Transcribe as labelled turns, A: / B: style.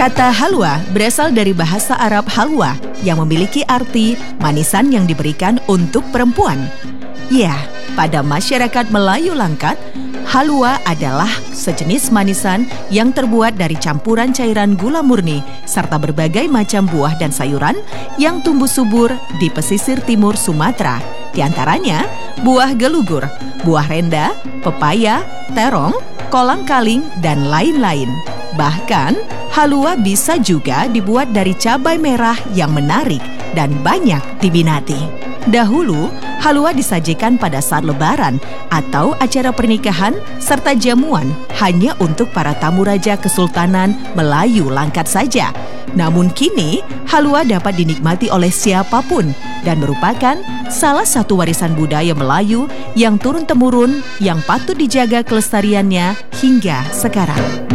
A: Kata halwa berasal dari bahasa Arab halwa yang memiliki arti manisan yang diberikan untuk perempuan. Ya, pada masyarakat Melayu Langkat, halwa adalah sejenis manisan yang terbuat dari campuran cairan gula murni serta berbagai macam buah dan sayuran yang tumbuh subur di pesisir timur Sumatera. Di antaranya buah gelugur, buah renda, pepaya, terong, kolang-kaling, dan lain-lain. Bahkan, halwa bisa juga dibuat dari cabai merah yang menarik dan banyak diminati. Dahulu, halwa disajikan pada saat lebaran atau acara pernikahan serta jamuan hanya untuk para tamu raja Kesultanan Melayu Langkat saja. Namun kini, halwa dapat dinikmati oleh siapapun dan merupakan salah satu warisan budaya Melayu yang turun-temurun yang patut dijaga kelestariannya hingga sekarang.